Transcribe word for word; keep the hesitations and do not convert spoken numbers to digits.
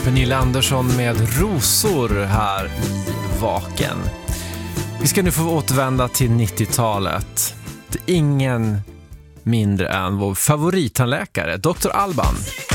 Pernilla Andersson med Rosor här i Vaken. Vi ska nu få återvända till nittiotalet. Det är ingen mindre än vår favorittandläkare, doktor Alban.